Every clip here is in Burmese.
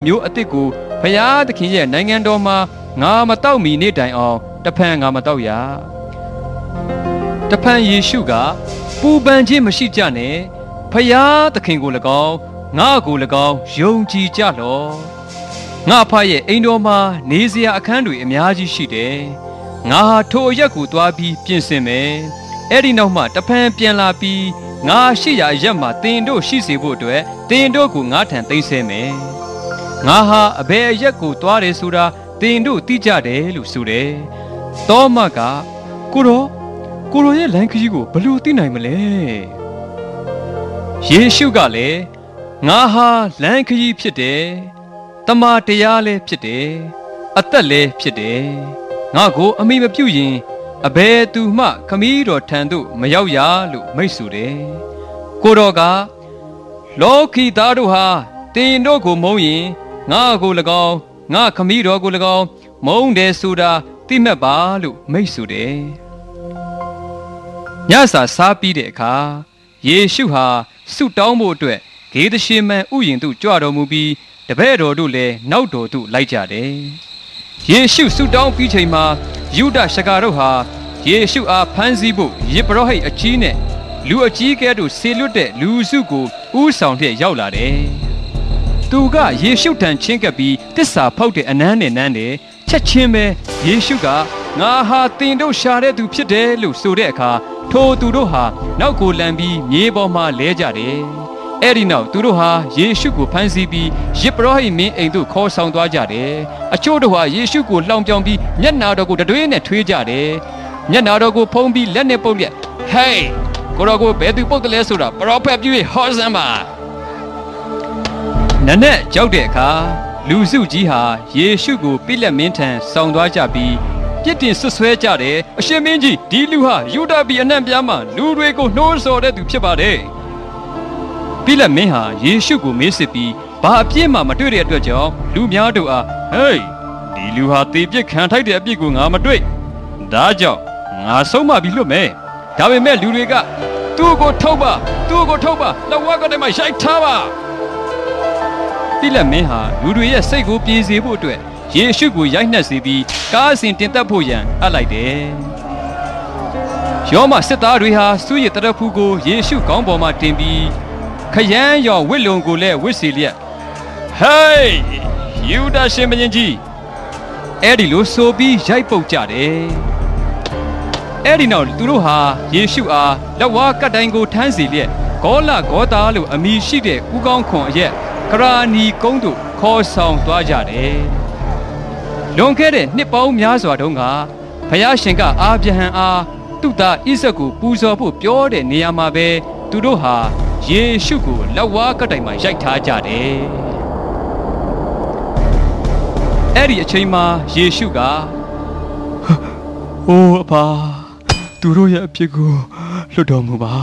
မျိုးအစ်စ်ကိုဖျားသခင်ရဲ့နိုင်ငံတော်မှာငါမတောက်မီနေတိုင်အောင်တဖန်ငါမတောက်ရတဖန်ယေရှုကပူပန်ခြင်းမရှိကြနဲ့ဖျားသခင်ကို၎င်းငါကို၎င်းယုံကြည်ကြလော့ငါဖရဲ့အိမ်တော်မှာနေစရာအခန်းတွေအများကြီးရှိတယ်ငါဟာထိုအရက်ကိုသွားပြီးပြင်ဆင်မယ်အဲ့ဒီနောက်မှတဖန်ပြန်လာပြီးငါရှိရာအရက်မှာတင်တို့ရှိစေဖို့အတွက်တင်တို့ကိုငါထံသိမ်းဆဲမယ်ငါဟာအဘယ်အရက်ကိုသွားတယ်ဆိုတာတင်တို့သိကြတယ်လို့ဆိုတယ်တောမကကိုရောရဲ့လမ်းခရီးကိုဘယ်လိုသိနိုင်မလဲယေရှုကလည်းငါဟာလမ်းခရီးဖြစ်တယ်တမန်တရားလည်းဖြစ်တယ်အသက်လည်းဖြစ်တယ်ငါကိုအမိမပြုတ်ရင်အဘယ်သူမှခမည်းတော်ထံသို့မရောက်ရလို့မိတ်ဆိုတယ်ကိုတော်ကလောကီသားတို့ဟာတင်တို့ကိုမုန်းရင်ငါကို၎င်းငါခမည်းတော်ကို၎င်းမုန်းတယ်ဆိုတာသိမှတ်ပါလို့မိတ်ဆိုတယ်ညစာစားပြီးတဲ့အခါယေရှုဟာဆုတောင်းဖို့အတွက်ဂေသရှေမန်ဥယျာဉ်သို့ကြွတော်မူပြီးတပည့်တော်တို့လည်းနောက်တော်သို့လိုက်ကြတယ်ယေရှုဆုတောင်းပြီးချိန်မှာယုဒရှကာတို့ဟာယေရှုအားဖမ်းဆီးဖို့ယေဘရဟိတ်အကြီးနဲ့လူအကြီးကဲတို့ဆေလွတ်တဲ့လူစုကိုဥဆောင်တဲ့ရောက်လာတယ်သူကယေရှုထံချင်းကပ်ပြီးတစ္ဆာဖောက်တဲ့အနမ်းနဲ့နမ်းတယ်ချက်ချင်းပဲယေရှုကငါဟာတင်တို့ရှာတဲ့သူဖြစ်တယ်လို့ဆိုတဲ့အခါထိုသူတို့ဟာနောက်ကိုလန်ပြီးမြေပေါ်မှာလဲကြတယ်အဲ့ဒီနောက်သူတို့ဟာယေရှုကိုဖမ်းဆီးပြီးယေဘရဟိတ်မင်းအိမ်သို့ခေါ်ဆောင်သွားကြတယ်အချို့တို့ဟာယေရှုကိုလှောင်ပြောင်ပြီးမျက်နာတော်ကိုတတွေးနဲ့ထွေးကြတယ်မျက်နာတော်ကိုဖုံးပြီးလက်နဲ့ပုတ်လက်ဟေးကိုတော်ကိုဘယ်သူပုတ်တယ်လဲဆိုတာပရောဖက်ပြု၍ဟောစမ်းပါနနက်ကြောက်တဲ့အခါလူစုကြီးဟာယေရှုကိုပိလက်မင်းထံဆောင်သွားကြပြီးပြစ်တင်ဆွဆွဲကြတယ်အရှင်မင်းကြီးဒီလူဟာယူဒပြည်အနှံ့ပြားမှလူတွေကိုနှိုးဆော်တဲ့သူဖြစ်ပါတယ်ပိလက်မင်းဟာယေရှုကိုမေးစစ်ပြီးဘာအပြစ်မှမတွေ့တဲ့အတွက်ကြောင့်လူများတို့အားဟေးဒီလူဟာတေပြစ်ခံထိုက်တဲ့အပြစ်ကိုငါမတွေ့ဒါကြောင့်ငါဆုံးမပြီးလွတ်မယ်ဒါပေမဲ့လူတွေကသူ့ကိုထုတ်ပါလက်ဝါးကတည်းကရိုက်ထားပါပိလက်မင်းဟာလူတွေရဲ့စိတ်ကိုပြေစေဖို့အတွက်ယေရှုကိုရိုက်နှက်စေပြီးကားအစဉ်တင်သက်ဖို့ရန်အပ်လိုက်တယ်ယောမစစ်သားတွေဟာစုရည်တရဖူးကိုယေရှုခေါင်းပေါ်မှာတင်ပြီးခရမ်းရော်ဝစ်လုံကိုလည်းဝစ်စီလျက်ဟေးယူဒရှင်မင်းကြီးအဲ့ဒီလိုဆိုပြီးရိုက်ပုတ်ကြတယ်အဲ့ဒီနောက်သူတို့ဟာယေရှုအားလက်ဝါးကတ်တိုင်းကိုထမ်းစီလျက်ဂေါလဂေါသားလို့အမည်ရှိတဲ့ဥကောင်းခွန်အရက်ကရာနီကုန်းသို့ခေါ်ဆောင်သွားကြတယ်လွန်ခဲ့တဲ့နှစ်ပေါင်းများစွာတုန်းကဘုရားရှင်ကအာဗြဟံအားသူ့သားဣဇက်ကိုပူဇော်ဖို့ပြောတဲ့နေရာမှာပဲသူတို့ဟာယေရှုကိုလက်ဝါးကတ်တိုင်မှာရိုက်ထားကြတယ်အဲ့ဒီအချိန်မှာယေရှုကအိုးအဖာသူတို့ရဲ့အပြစ်ကိုလွတ်တော်မူပါ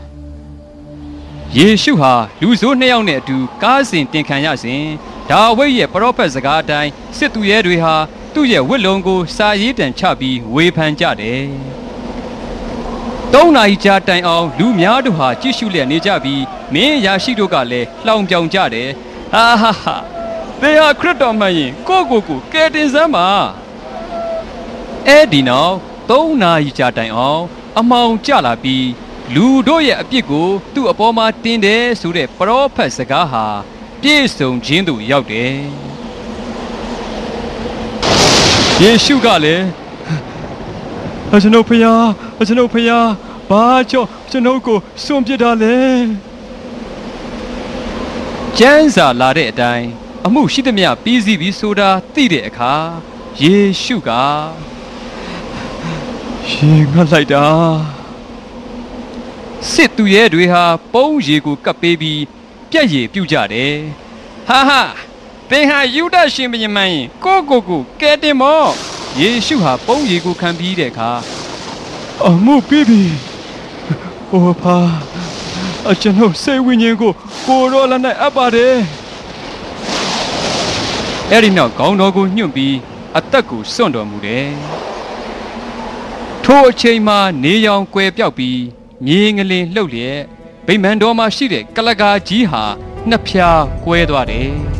ယေရှုဟာလူဆိုးနှစ်ယောက်နဲ့အတူကားစဉ်တင်ခံရစဉ်ဒါဝိဒ်ရဲ့ပရောဖက်စကားအတိုင်းစစ်သူရဲတွေဟာသူ့ရဲ့ဝတ်လုံကိုစာရေးတံချပြီးဝေဖန်ကြတယ်3 နာရီကြာတိုင်အောင်လူများတို့ဟာကြည့်ရှုလျက်နေကြပြီးမင်းရာရှိတို့ကလည်းလှောင်ပြောင်ကြတယ်ဟာသေဟာခရစ်တော်မှန်ရင်ကိုကယ်တင်စမ်းပါအဲ့ဒီနောက်3 နာရီကြာတိုင်အောင်အမှောင်ကျလာပြီးလူတို့ရဲ့အပြစ်ကိုသူ့အပေါ်မှာတင်တယ်ဆိုတဲ့ပရောဖက်စကားဟာပြည့်စုံခြင်းသို့ရောက်တယ်ယေရှုကလည်းကျွန်ုပ်ဖျားဘာကြောင့်ကျွန်ုပ်ကိုစွန့်ပစ်တာလဲကျမ်းစာလာတဲ့အတိုင်းအမှုရှိသမျှပြီးစီးပြီးဆိုတာသိတဲ့အခါယေရှုကရှင်ငတ်လိုက်တာစစ်သူရဲတွေဟာပုံးရည်ကိုကပ်ပေးပြီးပြက်ရည်ပြုတ်ကြတယ်ဟာသင်ဟာယူဒရှင်ဘုရင်မင်းကိုကဲတင်မောယေရှုဟာပုံးရည်ကိုခံပြီးတဲ့အခါအမှုပြီးပြီဟိုဖာကျွန်ုပ်စိတ်ဝိညာဉ်ကိုရောလက်နဲ့အပ်ပါတယ်အဲ့ဒီနောက်ခေါင်းတော်ကိုညှွန့်ပြီးအသက်ကိုစွန့်တော်မူတယ်ထိုအချိန်မှာနေရောင်ကွယ်ပြောက်ပြီးမြေငလင်လှုပ်လျက်ဗိမာန်တော်မှာရှိတဲ့ကလကာကြီးဟာနှစ်ဖြာကွဲသွားတယ်